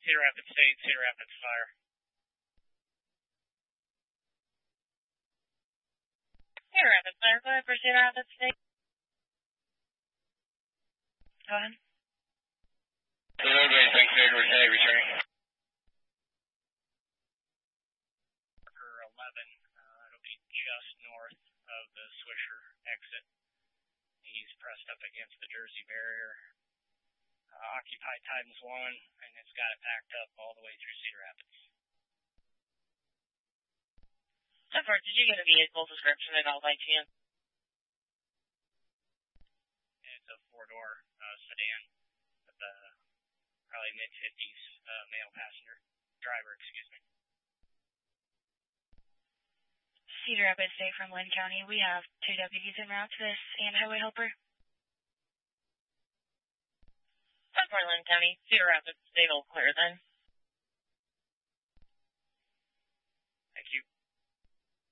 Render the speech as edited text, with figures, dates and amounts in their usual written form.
Cedar Rapids State, Cedar Rapids Fire. Cedar Rapids Fire, go ahead for Cedar Rapids State. Go ahead. The roadway, thanks, Edward. Hey, returning. Marker 11, it'll be just north of the Swisher exit. He's pressed up against the Jersey barrier. Occupied times 1, and it's got it packed up all the way through Cedar Rapids. So far, did you get a vehicle description at all by chance? It's a 4-door sedan with probably mid-50s male driver, excuse me. Cedar Rapids State from Lynn County. We have 2 deputies en route to this and highway helper. For Lynn County, Cedar Rapids State all clear then. Thank you.